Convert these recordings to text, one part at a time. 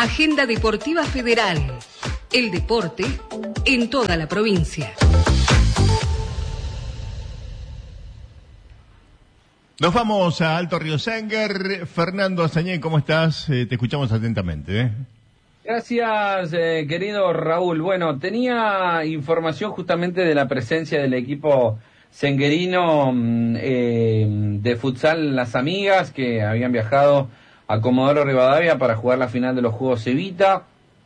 Agenda Deportiva Federal. El deporte en toda la provincia. Nos vamos a Alto Río Senguer. Fernando Azañé, ¿cómo estás? Te escuchamos atentamente. Gracias, querido Raúl. Bueno, tenía información justamente de la presencia del equipo senguerino de futsal Las Amigas, que habían viajado a Comodoro Rivadavia para jugar la final de los Juegos Evita.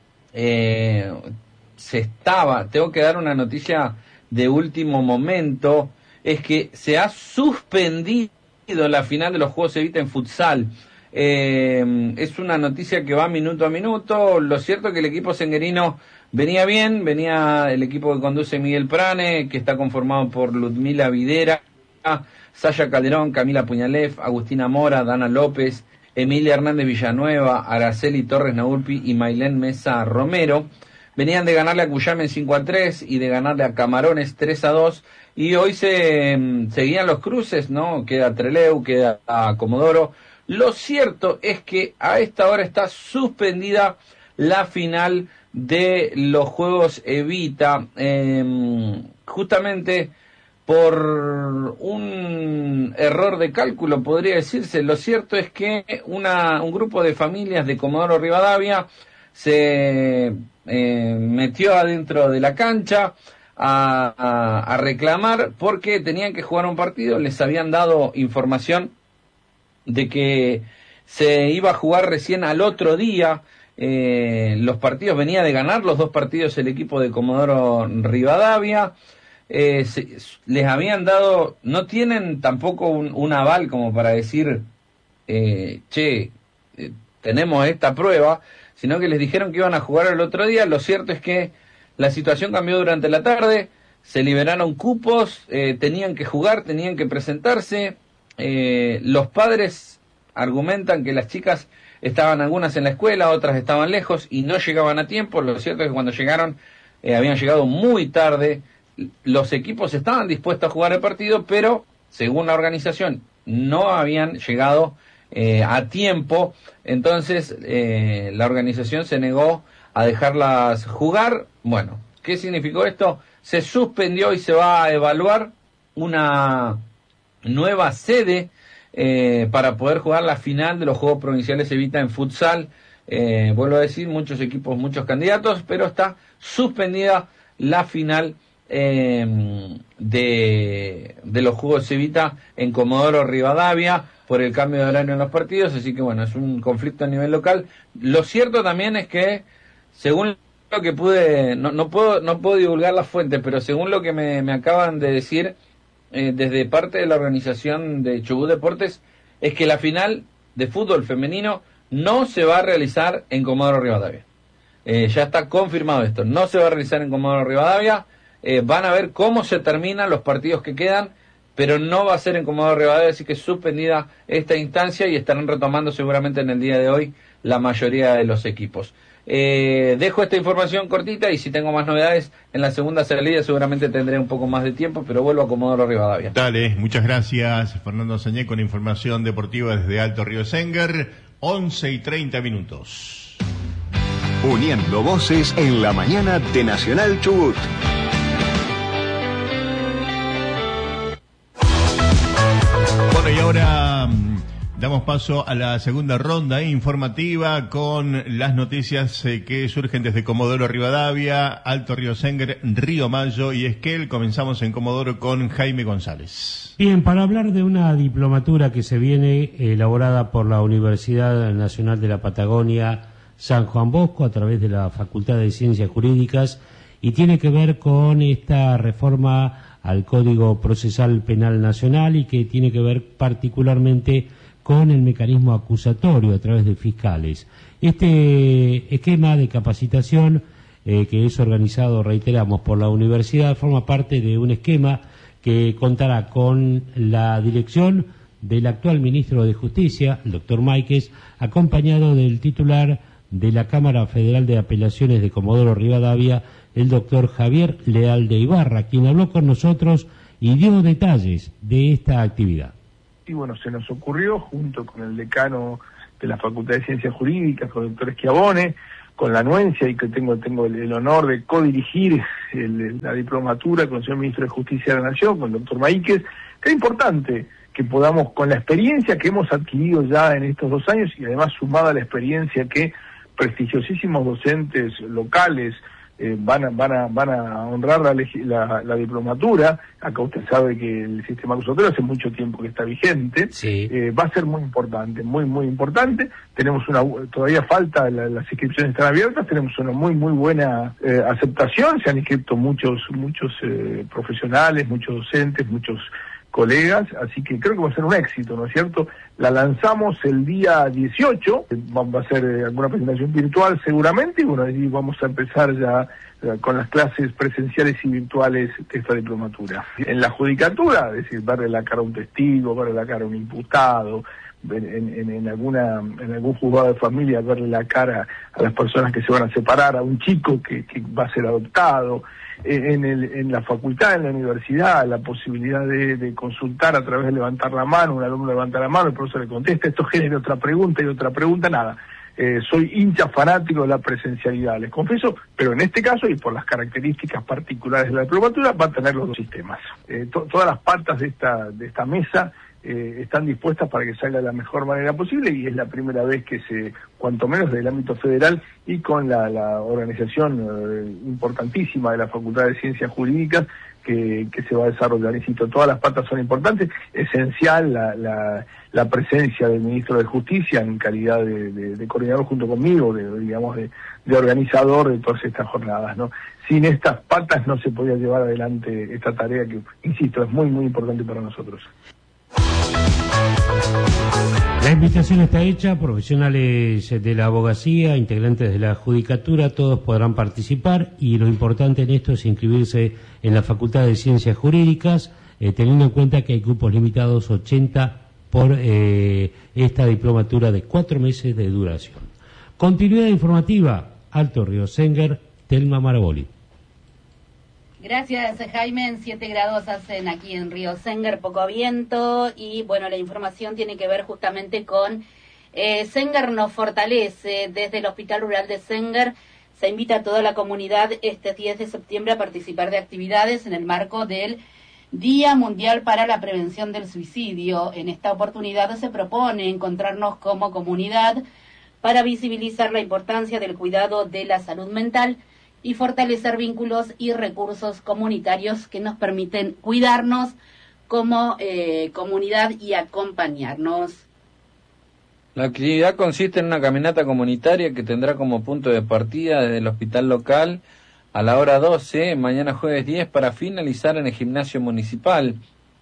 Tengo que dar una noticia de último momento, es que se ha suspendido la final de los Juegos Evita en futsal. Es una noticia que va minuto a minuto. Lo cierto es que el equipo senguerino venía bien, venía el equipo que conduce Miguel Prane, que está conformado por Ludmila Videra, Saya Calderón, Camila Puñalef, Agustina Mora, Dana López, Emilia Hernández Villanueva, Araceli Torres Naurpi y Mailén Mesa Romero. Venían de ganarle a Cuyame 5-3 y de ganarle a Camarones 3-2, y hoy seguían los cruces, ¿no? Queda Trelew, queda Comodoro. Lo cierto es que a esta hora está suspendida la final de los Juegos Evita, justamente por un error de cálculo, podría decirse. Lo cierto es que un grupo de familias de Comodoro Rivadavia se metió adentro de la cancha a reclamar porque tenían que jugar un partido. Les habían dado información de que se iba a jugar recién al otro día. Los partidos, venía de ganar los dos partidos el equipo de Comodoro Rivadavia. Les habían dado, no tienen tampoco un aval como para decir, tenemos esta prueba, sino que les dijeron que iban a jugar el otro día. Lo cierto es que la situación cambió durante la tarde, se liberaron cupos, tenían que jugar, tenían que presentarse. Los padres argumentan que las chicas estaban algunas en la escuela, otras estaban lejos y no llegaban a tiempo. Lo cierto es que cuando llegaron, habían llegado muy tarde. Los equipos estaban dispuestos a jugar el partido, pero según la organización no habían llegado a tiempo. Entonces la organización se negó a dejarlas jugar. Bueno, ¿qué significó esto? Se suspendió y se va a evaluar una nueva sede para poder jugar la final de los Juegos Provinciales Evita en futsal. Vuelvo a decir, muchos equipos, muchos candidatos, pero está suspendida la final de los Juegos Evita en Comodoro Rivadavia por el cambio de horario en los partidos. Así que bueno, es un conflicto a nivel local. Lo cierto también es que, según lo que pude, no puedo divulgar la fuente, pero según lo que me acaban de decir desde parte de la organización de Chubut Deportes, es que la final de fútbol femenino no se va a realizar en Comodoro Rivadavia. Ya está confirmado esto, no se va a realizar en Comodoro Rivadavia. Van a ver cómo se terminan los partidos que quedan, pero no va a ser en Comodoro Rivadavia, así que suspendida esta instancia y estarán retomando seguramente en el día de hoy la mayoría de los equipos. Dejo esta información cortita y si tengo más novedades en la segunda salida seguramente tendré un poco más de tiempo, pero vuelvo a Comodoro Rivadavia. Dale, muchas gracias Fernando Azañé con información deportiva desde Alto Río Senguer. 11:30. Uniendo voces en la mañana de Nacional Chubut. Bueno, y ahora damos paso a la segunda ronda informativa con las noticias que surgen desde Comodoro Rivadavia, Alto Río Senguer, Río Mayo y Esquel. Comenzamos en Comodoro con Jaime González. Bien, para hablar de una diplomatura que se viene elaborada por la Universidad Nacional de la Patagonia San Juan Bosco a través de la Facultad de Ciencias Jurídicas y tiene que ver con esta reforma al Código Procesal Penal Nacional y que tiene que ver particularmente con el mecanismo acusatorio a través de fiscales. Este esquema de capacitación que es organizado, reiteramos, por la universidad, forma parte de un esquema que contará con la dirección del actual ministro de Justicia, el doctor Máiquez, acompañado del titular de la Cámara Federal de Apelaciones de Comodoro Rivadavia, el doctor Javier Leal de Ibarra, quien habló con nosotros y dio detalles de esta actividad. Y bueno, se nos ocurrió, junto con el decano la Facultad de Ciencias Jurídicas, con el doctor Schiavone, con la anuencia, y que tengo el honor de codirigir la diplomatura con el señor Ministro de Justicia de la Nación, con el doctor Maíquez, que es importante que podamos, con la experiencia que hemos adquirido ya en estos 2 años, y además sumada a la experiencia que prestigiosísimos docentes locales van a honrar la diplomatura. Acá usted sabe que el sistema acusatorio hace mucho tiempo que está vigente. Sí. Va a ser muy importante, muy importante. Tenemos todavía falta, las inscripciones están abiertas, tenemos una muy buena aceptación. Se han inscrito muchos profesionales, muchos docentes, muchos colegas, así que creo que va a ser un éxito, ¿no es cierto? La lanzamos el día 18, va a ser alguna presentación virtual seguramente, y bueno, ahí vamos a empezar ya con las clases presenciales y virtuales de esta diplomatura. En la judicatura, es decir, verle la cara a un testigo, verle la cara a un imputado, en algún juzgado de familia, verle la cara a las personas que se van a separar, a un chico que va a ser adoptado, en la facultad, en la universidad, la posibilidad de consultar a través de levantar la mano, un alumno levanta la mano, el profesor le contesta, esto genera otra pregunta, nada. Soy hincha fanático de la presencialidad, les confieso, pero en este caso, y por las características particulares de la diplomatura, va a tener los 2 sistemas. Todas las patas de esta mesa están dispuestas para que salga de la mejor manera posible, y es la primera vez que cuanto menos del ámbito federal, y con la organización importantísima de la Facultad de Ciencias Jurídicas, que se va a desarrollar. Insisto, todas las patas son importantes, esencial la presencia del Ministro de Justicia en calidad de coordinador junto conmigo, de organizador de todas estas jornadas, ¿no? Sin estas patas no se podía llevar adelante esta tarea que, insisto, es muy importante para nosotros. La invitación está hecha, profesionales de la abogacía, integrantes de la judicatura, todos podrán participar, y lo importante en esto es inscribirse en la Facultad de Ciencias Jurídicas, teniendo en cuenta que hay cupos limitados, 80 por esta diplomatura de 4 meses de duración. Continuidad informativa, Alto Río Senguer, Telma Maraboli. Gracias, Jaime. 7 grados hacen aquí en Río Senguer, poco viento, y bueno, la información tiene que ver justamente con Senguer nos fortalece. Desde el Hospital Rural de Senguer se invita a toda la comunidad este 10 de septiembre a participar de actividades en el marco del Día Mundial para la Prevención del Suicidio. En esta oportunidad se propone encontrarnos como comunidad para visibilizar la importancia del cuidado de la salud mental y fortalecer vínculos y recursos comunitarios que nos permiten cuidarnos como comunidad y acompañarnos. La actividad consiste en una caminata comunitaria que tendrá como punto de partida desde el hospital local a la hora 12, mañana jueves 10, para finalizar en el gimnasio municipal.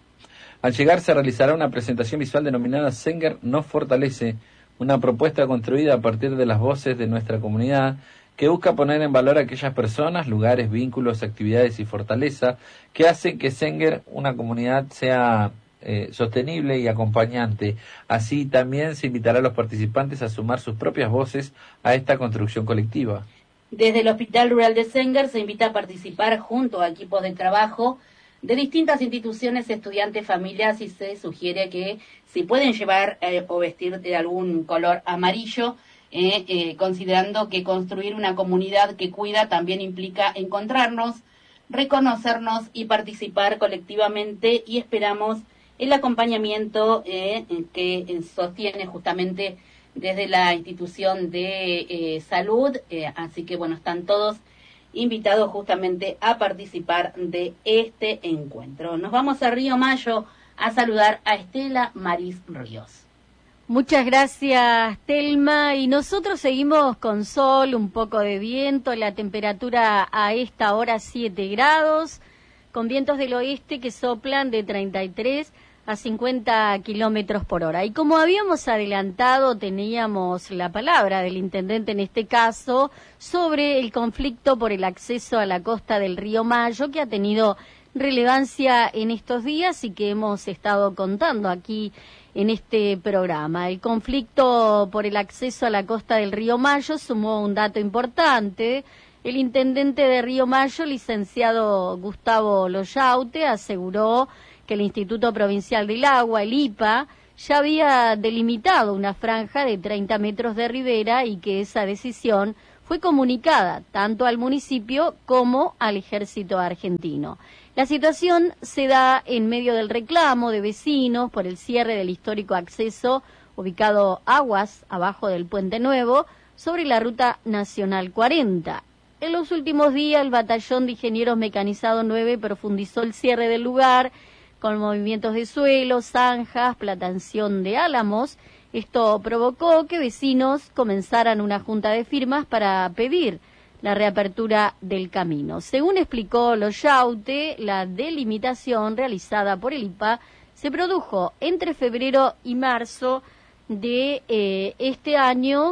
Al llegar se realizará una presentación visual denominada Senguer nos fortalece, una propuesta construida a partir de las voces de nuestra comunidad, que busca poner en valor a aquellas personas, lugares, vínculos, actividades y fortaleza que hacen que Senguer, una comunidad, sea sostenible y acompañante. Así también se invitará a los participantes a sumar sus propias voces a esta construcción colectiva. Desde el Hospital Rural de Senguer se invita a participar junto a equipos de trabajo de distintas instituciones, estudiantes, familias, y se sugiere que si pueden llevar o vestir de algún color amarillo, considerando que construir una comunidad que cuida también implica encontrarnos, reconocernos y participar colectivamente, y esperamos el acompañamiento que sostiene justamente desde la institución de salud, así que bueno, están todos invitados justamente a participar de este encuentro. Nos vamos a Río Mayo a saludar a Estela Maris Ríos. Muchas gracias, Telma, y nosotros seguimos con sol, un poco de viento, la temperatura a esta hora 7 grados, con vientos del oeste que soplan de 33 a 50 kilómetros por hora. Y como habíamos adelantado, teníamos la palabra del intendente en este caso sobre el conflicto por el acceso a la costa del río Mayo, que ha tenido relevancia en estos días y que hemos estado contando aquí en este programa. El conflicto por el acceso a la costa del río Mayo sumó un dato importante. El intendente de Río Mayo, licenciado Gustavo Loyaute, aseguró que el Instituto Provincial del Agua, el IPA, ya había delimitado una franja de 30 metros de ribera y que esa decisión fue comunicada tanto al municipio como al ejército argentino. La situación se da en medio del reclamo de vecinos por el cierre del histórico acceso ubicado aguas abajo del Puente Nuevo sobre la Ruta Nacional 40. En los últimos días, el Batallón de Ingenieros Mecanizados 9 profundizó el cierre del lugar con movimientos de suelo, zanjas, plantación de álamos. Esto provocó que vecinos comenzaran una junta de firmas para pedir la reapertura del camino. Según explicó Loyaute, la delimitación realizada por el IPA se produjo entre febrero y marzo de este año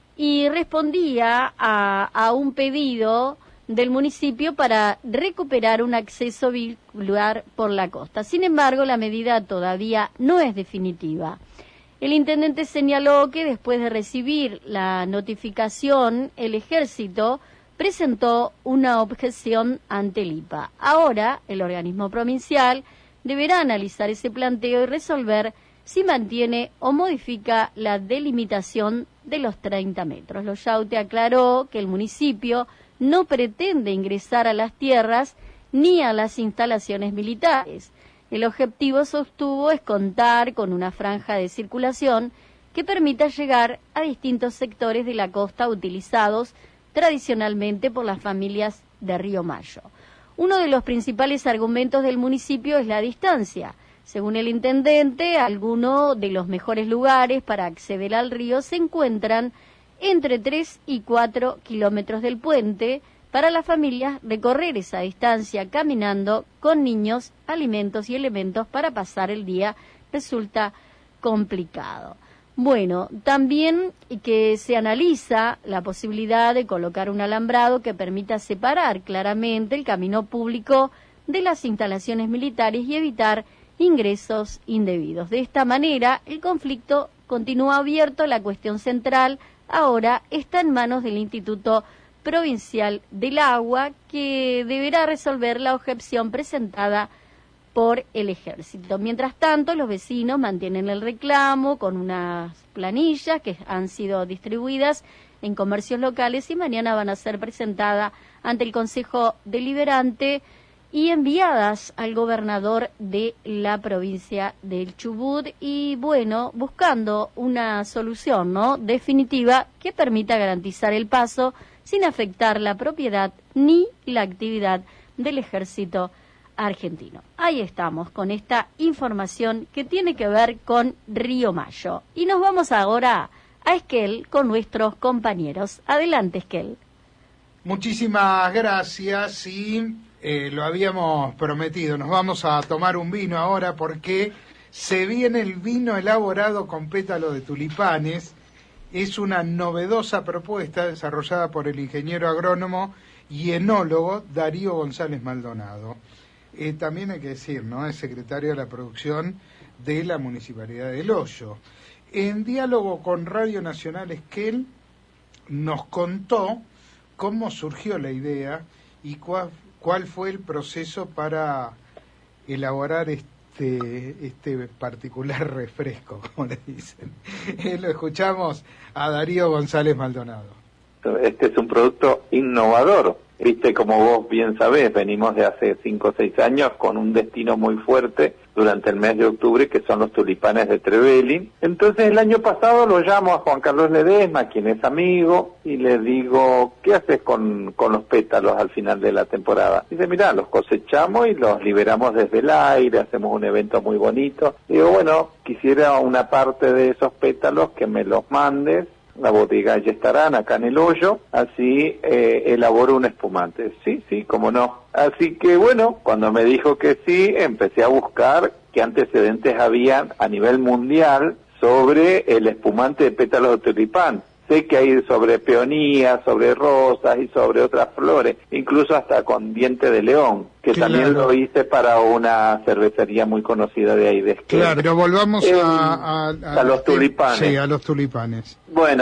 y respondía a un pedido del municipio para recuperar un acceso vehicular por la costa. Sin embargo, la medida todavía no es definitiva. El intendente señaló que después de recibir la notificación, el ejército presentó una objeción ante el IPA. Ahora, el organismo provincial deberá analizar ese planteo y resolver si mantiene o modifica la delimitación de los 30 metros. Loyaute aclaró que el municipio no pretende ingresar a las tierras ni a las instalaciones militares. El objetivo, sostuvo, es contar con una franja de circulación que permita llegar a distintos sectores de la costa utilizados tradicionalmente por las familias de Río Mayo. Uno de los principales argumentos del municipio es la distancia. Según el intendente, algunos de los mejores lugares para acceder al río se encuentran entre 3 y 4 kilómetros del puente. Para las familias, recorrer esa distancia caminando con niños, alimentos y elementos para pasar el día resulta complicado. Bueno, también que se analiza la posibilidad de colocar un alambrado que permita separar claramente el camino público de las instalaciones militares y evitar ingresos indebidos. De esta manera, el conflicto continúa abierto. La cuestión central ahora está en manos del Instituto Provincial del Agua, que deberá resolver la objeción presentada por el ejército. Mientras tanto, los vecinos mantienen el reclamo con unas planillas que han sido distribuidas en comercios locales y mañana van a ser presentadas ante el Consejo Deliberante y enviadas al gobernador de la provincia del Chubut, y bueno, buscando una solución, ¿no?, definitiva que permita garantizar el paso sin afectar la propiedad ni la actividad del ejército argentino. Ahí estamos con esta información que tiene que ver con Río Mayo. Y nos vamos ahora a Esquel con nuestros compañeros. Adelante, Esquel. Muchísimas gracias y lo habíamos prometido. Nos vamos a tomar un vino ahora porque se viene el vino elaborado con pétalo de tulipanes. Es una novedosa propuesta desarrollada por el ingeniero agrónomo y enólogo Darío González Maldonado. También hay que decir, ¿no?, es secretario de la producción de la Municipalidad del Hoyo. En diálogo con Radio Nacional Esquel nos contó cómo surgió la idea y cuál fue el proceso para elaborar este particular refresco, como le dicen. Lo escuchamos a Darío González Maldonado. Este es un producto innovador. Viste, como vos bien sabés, venimos de hace 5 o 6 años con un destino muy fuerte durante el mes de octubre, que son los tulipanes de Trevelin. Entonces el año pasado lo llamo a Juan Carlos Ledesma, quien es amigo, y le digo, ¿qué haces con los pétalos al final de la temporada? Dice, mirá, los cosechamos y los liberamos desde el aire, hacemos un evento muy bonito. Digo, bueno, quisiera una parte de esos pétalos que me los mandes. La bodega ya estarán acá en el Hoyo, así elaboro un espumante. Sí, cómo no. Así que bueno, cuando me dijo que sí, empecé a buscar qué antecedentes habían a nivel mundial sobre el espumante de pétalos de tulipán. Sé que hay sobre peonías, sobre rosas y sobre otras flores, incluso hasta con diente de león, que claro, también lo hice para una cervecería muy conocida de ahí de Esquel. Claro, pero volvamos a los tulipanes. Sí, a los tulipanes. Bueno,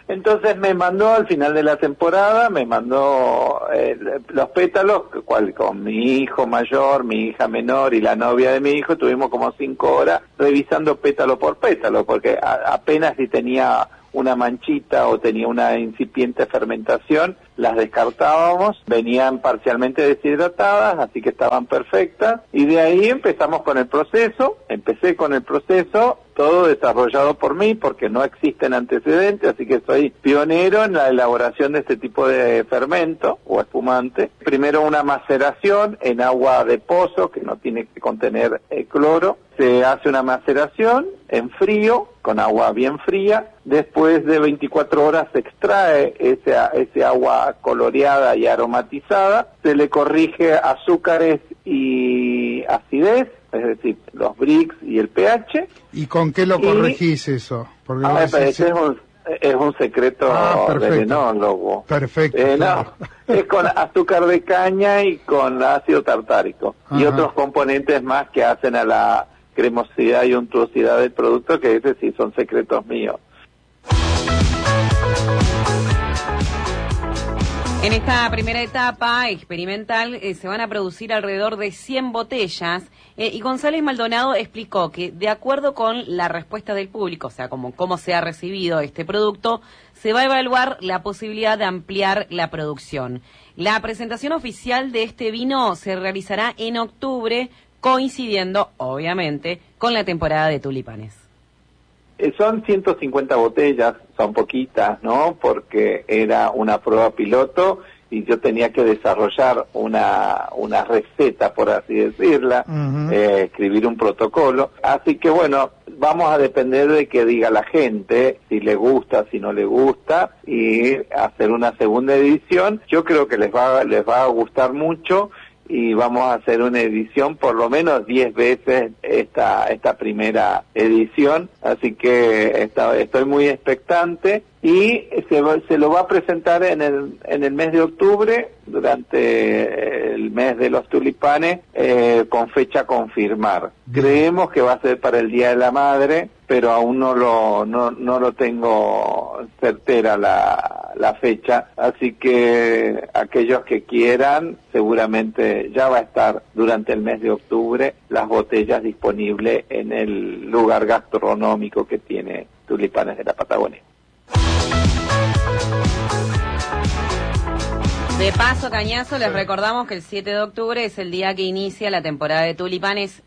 Entonces me mandó al final de la temporada, me mandó los pétalos, cual con mi hijo mayor, mi hija menor y la novia de mi hijo, tuvimos como 5 horas revisando pétalo por pétalo, porque apenas si tenía una manchita o tenía una incipiente fermentación, las descartábamos, venían parcialmente deshidratadas, así que estaban perfectas, y de ahí empecé con el proceso, todo desarrollado por mí, porque no existen antecedentes, así que soy pionero en la elaboración de este tipo de fermento o espumante. Primero una maceración en agua de pozo, que no tiene que contener cloro. Se hace una maceración en frío, con agua bien fría. Después de 24 horas se extrae ese agua coloreada y aromatizada. Se le corrige azúcares y acidez, es decir, los Brix y el pH. ¿Y con qué lo corregís eso? Porque es un secreto del enólogo. Perfecto. No, es con azúcar de caña y con ácido tartárico. Ajá. Y otros componentes más que hacen a la cremosidad y untuosidad del producto, que ese sí son secretos míos. En esta primera etapa experimental se van a producir alrededor de 100 botellas y González Maldonado explicó que de acuerdo con la respuesta del público, o sea, cómo se ha recibido este producto, se va a evaluar la posibilidad de ampliar la producción. La presentación oficial de este vino se realizará en octubre, coincidiendo, obviamente, con la temporada de tulipanes. Son 150 botellas, son poquitas, ¿no? Porque era una prueba piloto y yo tenía que desarrollar una receta, por así decirla, escribir un protocolo. Así que bueno, vamos a depender de que diga la gente, si le gusta, si no le gusta, y hacer una segunda edición. Yo creo que les va a gustar mucho. Y vamos a hacer una edición por lo menos 10 veces esta primera edición, así que estoy muy expectante y se lo va a presentar en el mes de octubre, durante el mes de los tulipanes, con fecha a confirmar. Creemos que va a ser para el Día de la Madre, pero aún no lo tengo certera la fecha, así que aquellos que quieran, seguramente ya va a estar durante el mes de octubre las botellas disponibles en el lugar gastronómico que tiene Tulipanes de la Patagonia. De paso, Cañazo, les recordamos que el 7 de octubre es el día que inicia la temporada de tulipanes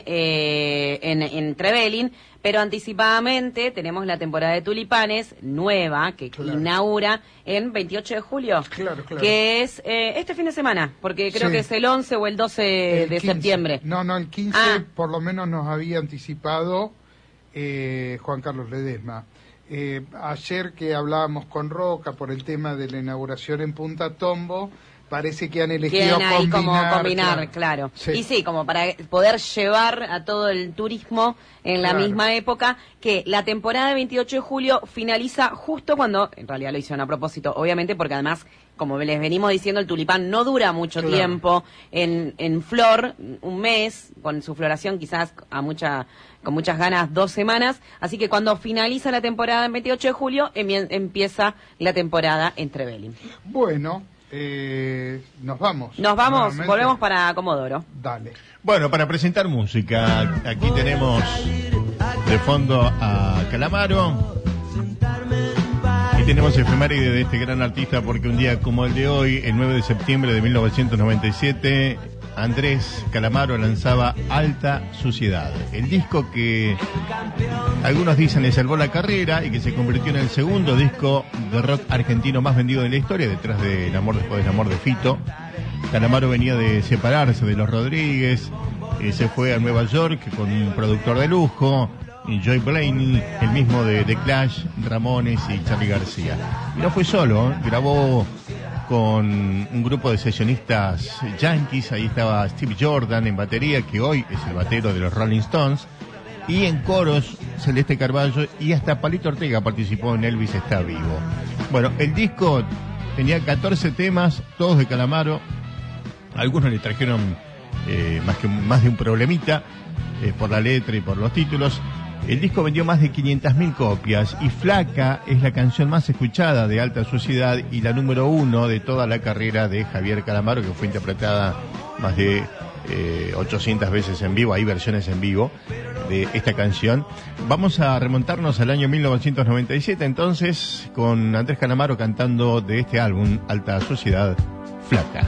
en Trevelin, pero anticipadamente tenemos la temporada de tulipanes nueva que inaugura en 28 de julio, que es este fin de semana, porque creo que es el 11 o el 12 de 15. Septiembre. No, el 15 por lo menos nos había anticipado Juan Carlos Ledesma. Ayer que hablábamos con Roca por el tema de la inauguración en Punta Tombo, parece que han elegido combinar, claro. Sí. Y sí, como para poder llevar a todo el turismo en la misma época, que la temporada de 28 de julio finaliza justo cuando, en realidad lo hicieron a propósito, obviamente, porque además, como les venimos diciendo, el tulipán no dura mucho tiempo en flor, un mes, con su floración quizás con muchas ganas 2 semanas, así que cuando finaliza la temporada en 28 de julio, empieza la temporada en Trevelin. Bueno, nos vamos, volvemos para Comodoro. Dale. Bueno, para presentar música, aquí tenemos de fondo a Calamaro. Y tenemos efeméride de este gran artista, porque un día como el de hoy, el 9 de septiembre de 1997, Andrés Calamaro lanzaba Alta Suciedad, el disco que algunos dicen le salvó la carrera y que se convirtió en el segundo disco de rock argentino más vendido de la historia, detrás de El amor después del amor de Fito. Calamaro venía de separarse de Los Rodríguez, se fue a Nueva York con un productor de lujo, Joy Blaney, el mismo de The Clash, Ramones y Charly García. Y no fue solo, grabó con un grupo de sesionistas yankees. Ahí estaba Steve Jordan en batería, que hoy es el batero de los Rolling Stones, y en coros Celeste Carballo, y hasta Palito Ortega participó en Elvis está vivo. Bueno, el disco tenía 14 temas, todos de Calamaro. Algunos le trajeron más de un problemita por la letra y por los títulos. El disco vendió más de 500.000 copias y Flaca es la canción más escuchada de Alta Sociedad y la número 1 de toda la carrera de Javier Calamaro, que fue interpretada más de 800 veces en vivo. Hay versiones en vivo de esta canción. Vamos a remontarnos al año 1997 entonces, con Andrés Calamaro cantando de este álbum Alta Sociedad, Flaca.